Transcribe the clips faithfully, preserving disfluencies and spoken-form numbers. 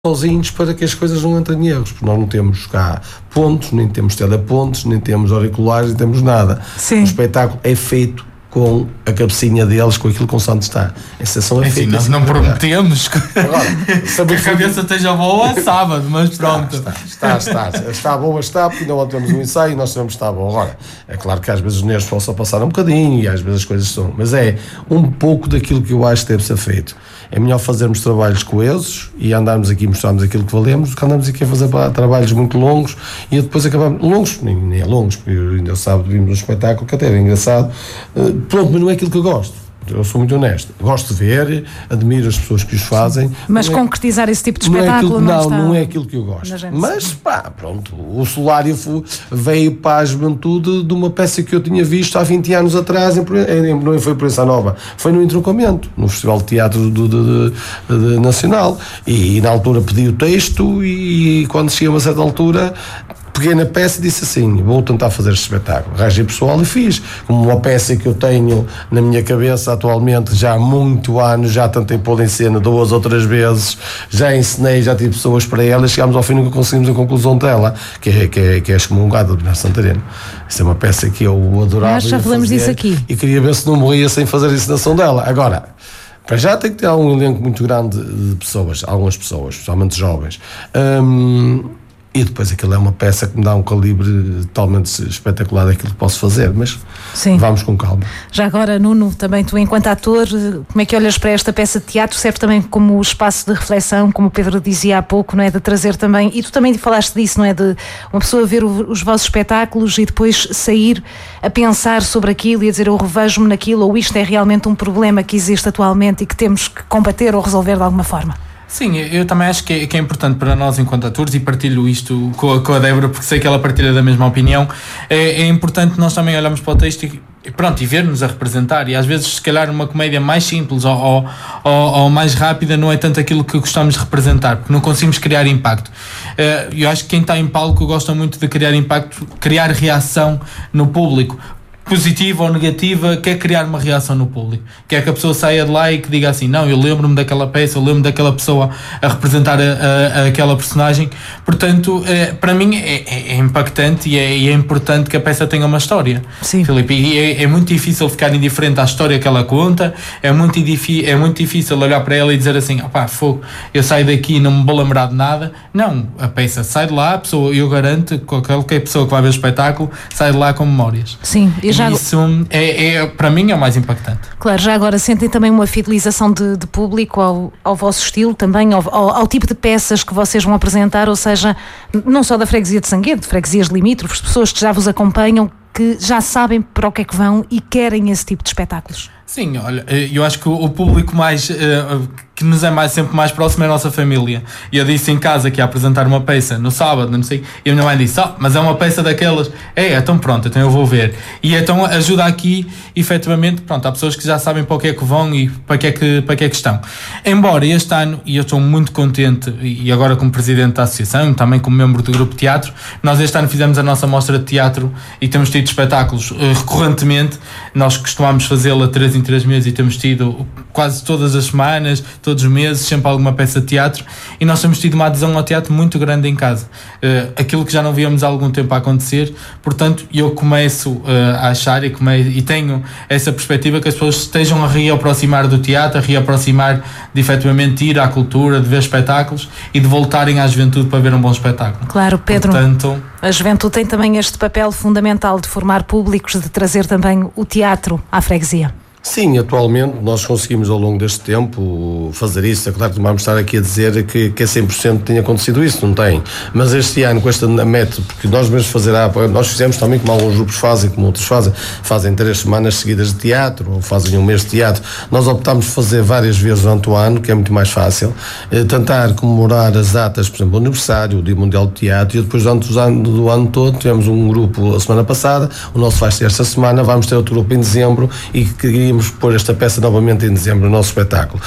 sozinhos para que as coisas não entrem em erros, porque nós não temos cá pontos, nem temos telepontos, nem temos auriculares, nem temos nada. Sim. O espetáculo é feito com a cabecinha deles, com aquilo que o santo está. A exceção é Enfim, feita. nós não prometemos que, Agora, que a cabeça esteja boa sábado, mas pronto. Está, está, está, está, está boa, está, porque ainda ontem temos um ensaio e nós sabemos que está bom. Agora, é claro que às vezes os nervos possam passar um bocadinho e às vezes as coisas são, mas é um pouco daquilo que eu acho que deve ser feito. É melhor fazermos trabalhos coesos e andarmos aqui e mostrarmos aquilo que valemos do que andarmos aqui a fazer trabalhos muito longos e depois acabamos, longos, nem, nem é longos, porque eu ainda sábado vimos um espetáculo que até era engraçado, uh, pronto, mas não é aquilo que eu gosto. Eu sou muito honesto, gosto de ver, admiro as pessoas que os fazem. Mas não concretizar é, esse tipo de não espetáculo é aquilo, não, não, está não é aquilo que eu gosto. Mas pá, pronto, o Solário veio para a juventude de uma peça que eu tinha visto há vinte anos atrás, em, em, não foi por essa nova, foi no Entroncamento, no Festival de Teatro do, do, de, de, de Nacional, e, e na altura pedi o texto e, e quando cheguei a uma certa altura peguei na peça e disse assim, vou tentar fazer este espetáculo. Arranjei pessoal e fiz. Como uma peça que eu tenho na minha cabeça atualmente já há muito anos, já tentei pô-la em cena duas ou três vezes, já ensinei, já tive pessoas para ela, chegámos ao fim e nunca conseguimos a conclusão dela, que é, que é, que é a Excomungada do Bernardo Santareno. Essa é uma peça que eu adorava. Mas já falamos disso aqui. E queria ver se não morria sem fazer a encenação dela. Agora, para já tem que ter um elenco muito grande de pessoas, algumas pessoas, especialmente jovens. Hum, E depois aquilo é uma peça que me dá um calibre totalmente espetacular daquilo que posso fazer, mas Sim. vamos com calma. Já agora, Nuno, também tu enquanto ator, como é que olhas para esta peça de teatro? Serve também como espaço de reflexão, como o Pedro dizia há pouco, não é? De trazer também, e tu também falaste disso, não é? De uma pessoa ver o, os vossos espetáculos e depois sair a pensar sobre aquilo e a dizer eu revejo-me naquilo, ou isto é realmente um problema que existe atualmente e que temos que combater ou resolver de alguma forma. Sim, eu também acho que é, que é importante para nós enquanto atores, e partilho isto com a, com a Débora porque sei que ela partilha da mesma opinião, é, é importante nós também olharmos para o texto e, e pronto, e ver-nos a representar, e às vezes se calhar uma comédia mais simples ou, ou, ou, ou mais rápida não é tanto aquilo que gostamos de representar, porque não conseguimos criar impacto. Eu acho que quem está em palco gosta muito de criar impacto, criar reação no público, positiva ou negativa, quer criar uma reação no público, quer que a pessoa saia de lá e que diga assim, não, eu lembro-me daquela peça, eu lembro-me daquela pessoa a representar a, a, a aquela personagem. Portanto, é, para mim é, é, é impactante e é, e é importante que a peça tenha uma história. Sim. Filipe, e é, é muito difícil ficar indiferente à história que ela conta, é muito, é muito difícil olhar para ela e dizer assim, opá, fogo, eu saio daqui e não me vou lembrar de nada. Não, a peça sai de lá, a pessoa, eu garanto, qualquer pessoa que vai ver o espetáculo sai de lá com memórias. Sim, e já... Isso é, é, para mim é o mais impactante. Claro, já agora sentem também uma fidelização de, de público ao, ao vosso estilo também, ao, ao, ao tipo de peças que vocês vão apresentar, ou seja, não só da freguesia de Sanguedo, de freguesias limítrofes, pessoas que já vos acompanham, que já sabem para o que é que vão e querem esse tipo de espetáculos. Sim, olha, eu acho que o público mais uh, que nos é mais, sempre mais próximo é a nossa família. E eu disse em casa que ia apresentar uma peça no sábado, não sei, e a minha mãe disse, ah, mas é uma peça daquelas, é, então pronto, então eu vou ver. E então ajuda aqui, efetivamente, pronto, há pessoas que já sabem para o que é que vão e para que é que, para que, é que estão. Embora este ano, e eu estou muito contente, e agora como presidente da associação, também como membro do grupo de teatro, nós este ano fizemos a nossa mostra de teatro e temos tido espetáculos uh, recorrentemente. Nós costumamos fazê-la três em três meses e temos tido quase todas as semanas, todos os meses, sempre alguma peça de teatro, e nós temos tido uma adesão ao teatro muito grande em casa. Uh, aquilo que já não víamos há algum tempo a acontecer, portanto, eu começo uh, a achar e, come- e tenho essa perspectiva que as pessoas estejam a reaproximar do teatro, a reaproximar de efetivamente ir à cultura, de ver espetáculos e de voltarem à juventude para ver um bom espetáculo. Claro, Pedro, portanto, a juventude tem também este papel fundamental de formar públicos, de trazer também o teatro à freguesia. Sim, atualmente nós conseguimos ao longo deste tempo fazer isso. É claro que não vamos estar aqui a dizer que, que é cem por cento tem acontecido isso, não tem. Mas este ano, com esta meta, porque nós mesmos fazer, nós fizemos também como alguns grupos fazem, como outros fazem, fazem três semanas seguidas de teatro, ou fazem um mês de teatro. Nós optámos por fazer várias vezes durante o ano, que é muito mais fácil, eh, tentar comemorar as datas, por exemplo, o aniversário, o Dia Mundial do Teatro, e depois durante o ano, do ano todo tivemos um grupo a semana passada, o nosso vai ser esta semana, vamos ter outro grupo em dezembro e que queríamos pôr esta peça novamente em dezembro no nosso espetáculo.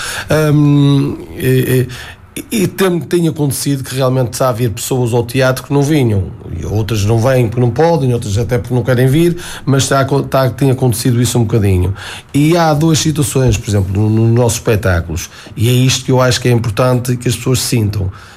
Um, e, e, e tem, tem acontecido que realmente está a vir pessoas ao teatro que não vinham, e outras não vêm porque não podem, outras até porque não querem vir, mas está, está, tem acontecido isso um bocadinho. E há duas situações, por exemplo, nos no nossos espetáculos, e é isto que eu acho que é importante que as pessoas sintam.